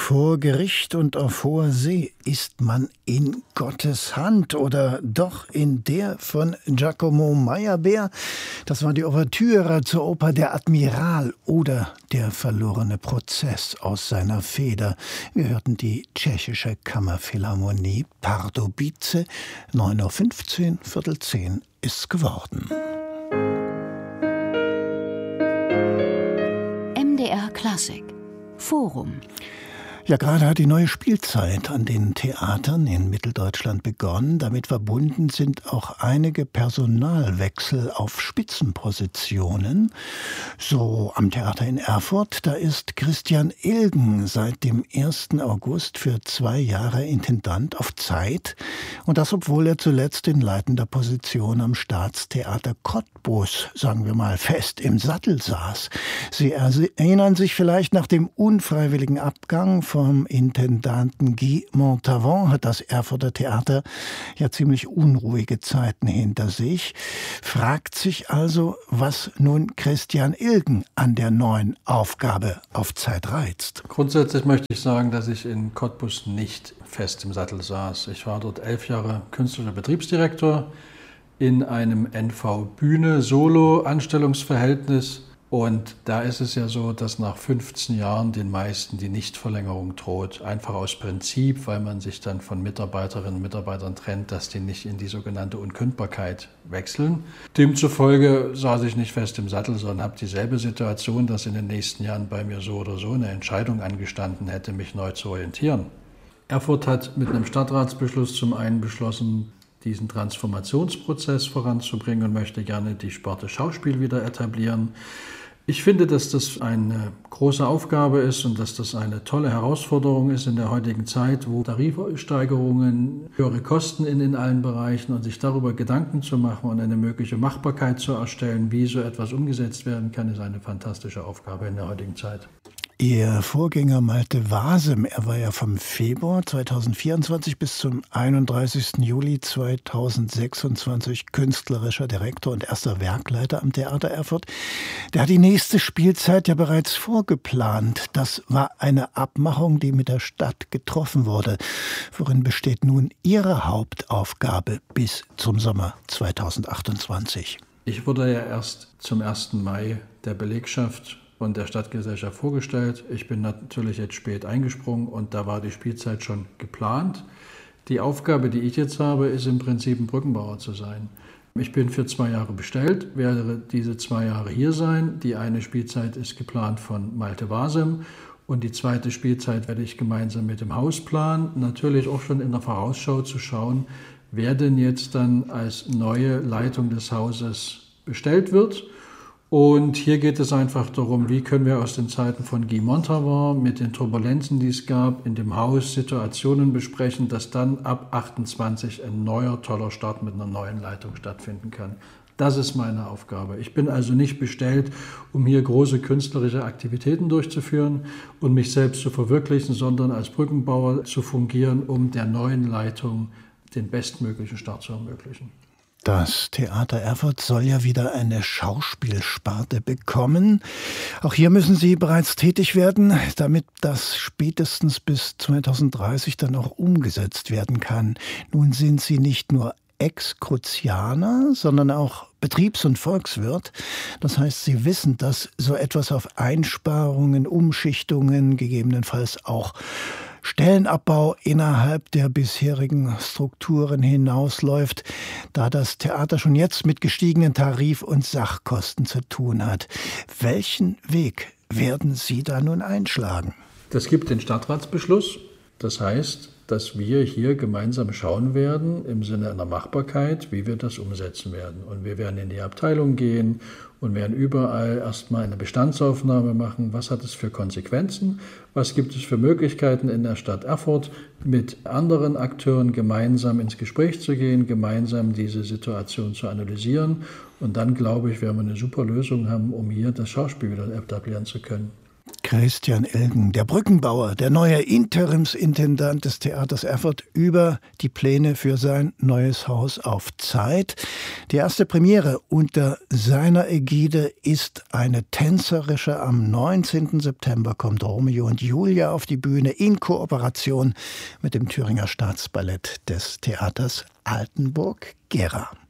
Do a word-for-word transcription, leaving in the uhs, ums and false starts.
Vor Gericht und auf hoher See ist man in Gottes Hand oder doch in der von Giacomo Meyerbeer. Das war die Ouvertüre zur Oper Der Admiral oder Der verlorene Prozess aus seiner Feder. Wir hörten die tschechische Kammerphilharmonie Pardubice. neun Uhr fünfzehn, Viertel zehn ist geworden. M D R Klassik Forum. Ja, gerade hat die neue Spielzeit an den Theatern in Mitteldeutschland begonnen. Damit verbunden sind auch einige Personalwechsel auf Spitzenpositionen. So am Theater in Erfurt, da ist Christian Ilgen seit dem ersten August für zwei Jahre Intendant auf Zeit. Und das, obwohl er zuletzt in leitender Position am Staatstheater Cottbus, sagen wir mal, fest im Sattel saß. Sie erinnern sich vielleicht, nach dem unfreiwilligen Abgang von vom Intendanten Guy Montavon hat das Erfurter Theater ja ziemlich unruhige Zeiten hinter sich. Fragt sich also, was nun Christian Ilgen an der neuen Aufgabe auf Zeit reizt. Grundsätzlich möchte ich sagen, dass ich in Cottbus nicht fest im Sattel saß. Ich war dort elf Jahre künstlerischer Betriebsdirektor in einem N V Bühne Solo Anstellungsverhältnis. Und da ist es ja so, dass nach fünfzehn Jahren den meisten die Nichtverlängerung droht. Einfach aus Prinzip, weil man sich dann von Mitarbeiterinnen und Mitarbeitern trennt, dass die nicht in die sogenannte Unkündbarkeit wechseln. Demzufolge saß ich nicht fest im Sattel, sondern habe dieselbe Situation, dass in den nächsten Jahren bei mir so oder so eine Entscheidung angestanden hätte, mich neu zu orientieren. Erfurt hat mit einem Stadtratsbeschluss zum einen beschlossen, diesen Transformationsprozess voranzubringen und möchte gerne die Sparte Schauspiel wieder etablieren. Ich finde, dass das eine große Aufgabe ist und dass das eine tolle Herausforderung ist in der heutigen Zeit, wo Tarifsteigerungen, höhere Kosten in, in allen Bereichen und sich darüber Gedanken zu machen und eine mögliche Machbarkeit zu erstellen, wie so etwas umgesetzt werden kann, ist eine fantastische Aufgabe in der heutigen Zeit. Ihr Vorgänger Malte Wasem, er war ja vom Februar zweitausendvierundzwanzig bis zum einunddreißigsten Juli zweitausendsechsundzwanzig künstlerischer Direktor und erster Werkleiter am Theater Erfurt. Der hat die nächste Spielzeit ja bereits vorgeplant. Das war eine Abmachung, die mit der Stadt getroffen wurde. Worin besteht nun Ihre Hauptaufgabe bis zum Sommer zweitausendachtundzwanzig? Ich wurde ja erst zum ersten Mai der Belegschaft und der Stadtgesellschaft vorgestellt. Ich bin natürlich jetzt spät eingesprungen und da war die Spielzeit schon geplant. Die Aufgabe, die ich jetzt habe, ist im Prinzip ein Brückenbauer zu sein. Ich bin für zwei Jahre bestellt, werde diese zwei Jahre hier sein. Die eine Spielzeit ist geplant von Malte Wasem und die zweite Spielzeit werde ich gemeinsam mit dem Haus planen. Natürlich auch schon in der Vorausschau zu schauen, wer denn jetzt dann als neue Leitung des Hauses bestellt wird. Und hier geht es einfach darum, wie können wir aus den Zeiten von Guy Montavon mit den Turbulenzen, die es gab, in dem Haus Situationen besprechen, dass dann ab achtundzwanzig ein neuer, toller Start mit einer neuen Leitung stattfinden kann. Das ist meine Aufgabe. Ich bin also nicht bestellt, um hier große künstlerische Aktivitäten durchzuführen und mich selbst zu verwirklichen, sondern als Brückenbauer zu fungieren, um der neuen Leitung den bestmöglichen Start zu ermöglichen. Das Theater Erfurt soll ja wieder eine Schauspielsparte bekommen. Auch hier müssen Sie bereits tätig werden, damit das spätestens bis zweitausenddreißig dann auch umgesetzt werden kann. Nun sind Sie nicht nur Ex-Kruzianer, sondern auch Betriebs- und Volkswirt. Das heißt, Sie wissen, dass so etwas auf Einsparungen, Umschichtungen, gegebenenfalls auch Stellenabbau innerhalb der bisherigen Strukturen hinausläuft, da das Theater schon jetzt mit gestiegenen Tarif- und Sachkosten zu tun hat. Welchen Weg werden Sie da nun einschlagen? Das gibt den Stadtratsbeschluss. Das heißt, dass wir hier gemeinsam schauen werden, im Sinne einer Machbarkeit, wie wir das umsetzen werden. Und wir werden in die Abteilung gehen und werden überall erstmal eine Bestandsaufnahme machen. Was hat es für Konsequenzen? Was gibt es für Möglichkeiten in der Stadt Erfurt, mit anderen Akteuren gemeinsam ins Gespräch zu gehen, gemeinsam diese Situation zu analysieren. Und dann, glaube ich, werden wir eine super Lösung haben, um hier das Schauspiel wieder etablieren zu können. Christian Ilgen, der Brückenbauer, der neue Interimsintendant des Theaters Erfurt, über die Pläne für sein neues Haus auf Zeit. Die erste Premiere unter seiner Ägide ist eine tänzerische. Am neunzehnten September kommt Romeo und Julia auf die Bühne in Kooperation mit dem Thüringer Staatsballett des Theaters Altenburg-Gera.